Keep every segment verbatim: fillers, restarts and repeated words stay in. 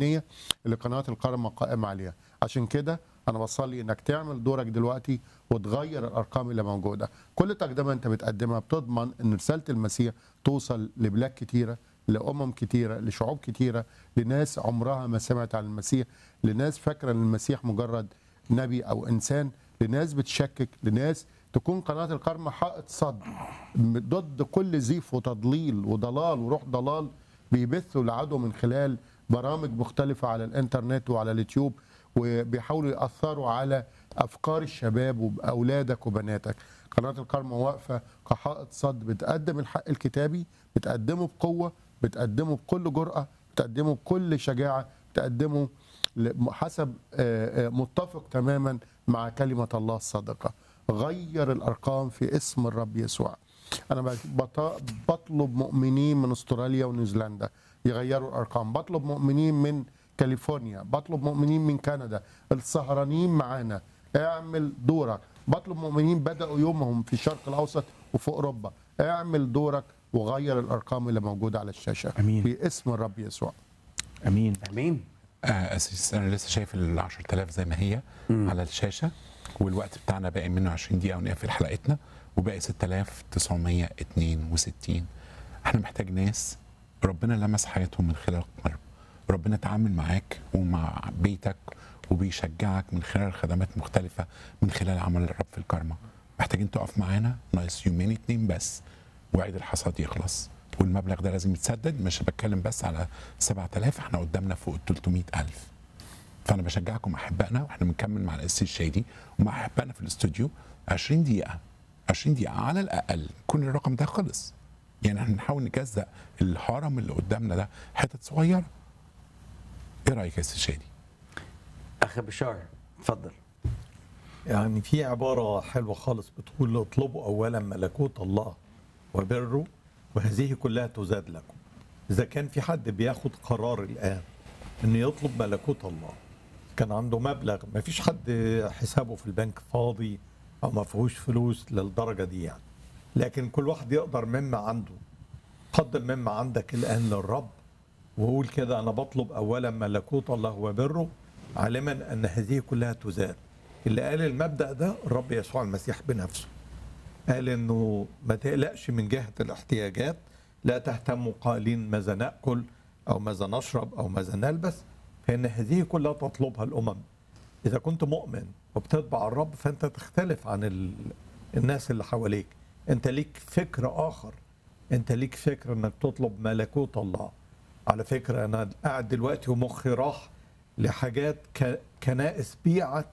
الدينيه اللي قناه الكرمه قائمه عليها. عشان كده انا بصلي انك تعمل دورك دلوقتي وتغير الارقام اللي موجوده. كل تقدمه انت بتقدمها بتضمن ان رساله المسيح توصل لبلاد كتيره، لامم كتيره، لشعوب كتيره، لناس عمرها ما سمعت عن المسيح، لناس فاكره ان المسيح مجرد نبي او انسان، لناس بتشكك، لناس تكون قناه الكرمه حائط صد ضد كل زيف وتضليل وضلال وروح ضلال بيبثوا العدو من خلال برامج مختلفه على الانترنت وعلى اليوتيوب، وبيحاولوا ياثروا على افكار الشباب واولادك وبناتك. قناه الكرمه واقفه كحائط صد، بتقدم الحق الكتابي، بتقدمه بقوه، بتقدمه بكل جرأه، بتقدمه بكل شجاعه، بتقدمه حسب متفق تماما مع كلمه الله الصادقه. غير الارقام في اسم الرب يسوع. انا بطلب مؤمنين من استراليا ونيوزيلندا يغيروا الارقام، بطلب مؤمنين من كاليفورنيا، بطلب مؤمنين من كندا السهرانين معانا اعمل دورك، بطلب مؤمنين بدأوا يومهم في الشرق الاوسط وفي اوروبا اعمل دورك وغير الارقام اللي موجوده على الشاشه. امين باسم الرب يسوع. امين امين. آه أسيس، انا لسه شايف ال عشرة آلاف زي ما هي مم. على الشاشه، والوقت بتاعنا باقي منه عشرين دقيقه ونقفل حلقتنا، وباقي ستة آلاف وتسعمية واتنين وستين. احنا محتاج ناس ربنا لمس حياتهم من خلال القرب، ربنا تعامل معاك ومع بيتك وبيشجعك من خلال خدمات مختلفه، من خلال عمل الرب في الكرمه. محتاجين تقف معانا ناقص يومين اتنين بس وعيد الحصاد يخلص، والمبلغ ده لازم يتسدد. مش بتكلم بس على سبعة آلاف، احنا قدامنا فوق ال تلتمية ألف. فانا بشجعكم احبائنا، واحنا بنكمل مع القس الشادي ومع احبائنا في الاستوديو عشرين دقيقه عشرين دقيقه على الاقل كل الرقم ده خلص. يعني احنا بنحاول نجزأ الهرم اللي قدامنا ده حتت صغيره. ايه رايك يا قس الشادي؟ اخ بشار اتفضل. يعني في عبارة حلوة خالص بتقول اطلبوا أولا ملكوت الله وبره وهذه كلها تزاد لكم. إذا كان في حد بياخد قرار الآن إنه يطلب ملكوت الله، كان عنده مبلغ، ما فيش حد حسابه في البنك فاضي أو ما فيهوش فلوس للدرجة دي يعني، لكن كل واحد يقدر مما عنده. قدم مما عندك الآن للرب وقول كده: أنا بطلب أولا ملكوت الله وبره عالما أن هذه كلها تزاد. اللي قال المبدأ ده الرب يسوع المسيح بنفسه، قال انه ما تقلقش من جهة الاحتياجات، لا تهتموا قائلين ماذا نأكل او ماذا نشرب او ماذا نلبس، فإن هذه كلها تطلبها الأمم. إذا كنت مؤمن وبتتبع الرب فأنت تختلف عن ال... الناس اللي حواليك. أنت ليك فكر آخر، أنت ليك فكر أنك تطلب ملكوت الله. على فكرة أنا قاعد دلوقتي ومخي راح لحاجات ك... كنائس بيعت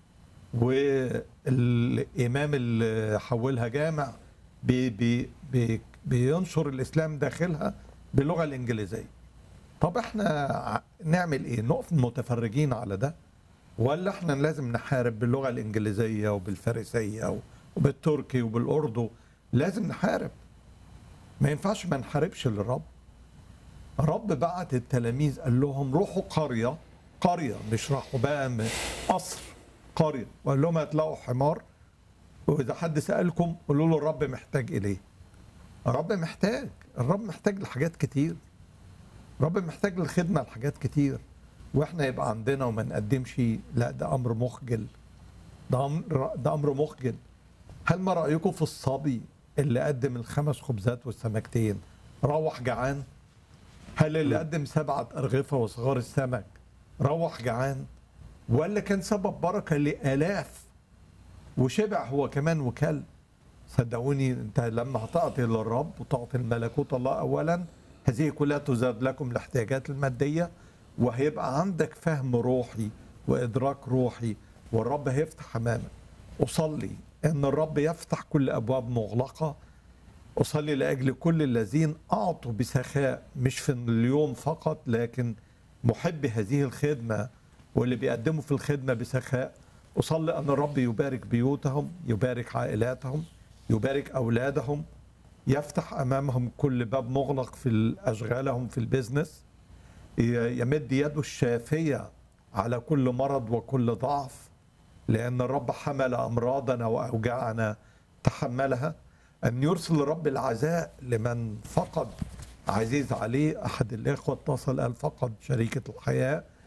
والإمام اللي حولها جامع بي بي بي بينشر الإسلام داخلها باللغة الإنجليزية. طب احنا نعمل ايه؟ نقف متفرجين على ده، ولا احنا لازم نحارب باللغة الإنجليزية وبالفارسية وبالتركي وبالأردو؟ لازم نحارب، ما ينفعش ما نحاربش للرب. الرب بعت التلاميذ قال لهم روحوا قرية قرية، مش راحوا بقى قصر، قرية، وقال لهم هتلاقوا حمار وإذا حد سألكم قولوا له الرب محتاج إليه. الرب محتاج الرب محتاج لحاجات كتير، الرب محتاج للخدمة لحاجات كتير، وإحنا يبقى عندنا وما نقدمش، لا ده أمر مخجل، ده أمر, ده أمر مخجل. هل ما رأيكم في الصبي اللي قدم الخمس خبزات والسمكتين روح جعان؟ هل اللي قدم سبعة أرغفة وصغار السمك روح جعان؟ ولا كان سبب بركة لآلاف وشبع هو كمان وكل؟ صدقوني انت لما هتعطي للرب وتعطي الملكوت الله أولا، هذه كلها تزاد لكم الاحتياجات المادية، وهيبقى عندك فهم روحي وإدراك روحي، والرب هيفتح أمامك. أصلي أن الرب يفتح كل أبواب مغلقة. أصلي لأجل كل الذين أعطوا بسخاء، مش في اليوم فقط، لكن محب هذه الخدمة واللي بيقدموا في الخدمة بسخاء. أصلي أن الرب يبارك بيوتهم، يبارك عائلاتهم، يبارك أولادهم، يفتح أمامهم كل باب مغلق في أشغالهم في البيزنس، يمد يده الشافية على كل مرض وكل ضعف، لأن الرب حمل أمراضنا وأوجاعنا تحملها. أن يرسل الرب العزاء لمن فقد عزيز عليه. احد الاخوه اتصل قال فقد شريكه الحياه